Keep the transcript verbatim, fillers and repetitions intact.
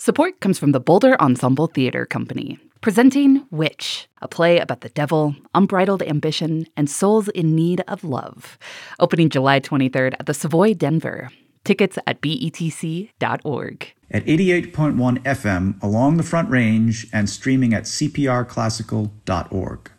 Support comes from the Boulder Ensemble Theater Company, presenting Witch, a play about the devil, unbridled ambition, and souls in need of love. Opening July twenty-third at the Savoy Denver. Tickets at B E T C dot org. At eighty-eight point one F M along the Front Range and streaming at C P R classical dot org.